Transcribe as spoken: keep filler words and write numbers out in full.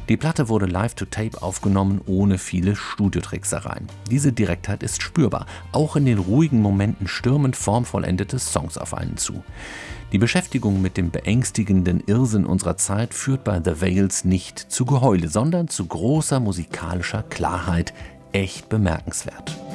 Die Platte wurde live to tape aufgenommen, ohne viele Studiotricksereien. Diese Direktheit ist spürbar. Auch in den ruhigen Momenten stürmen formvollendete Songs auf einen zu. Die Beschäftigung mit dem beängstigenden Irrsinn unserer Zeit führt bei The Veils nicht zu Geheule, sondern zu großer musikalischer Klarheit. Echt bemerkenswert.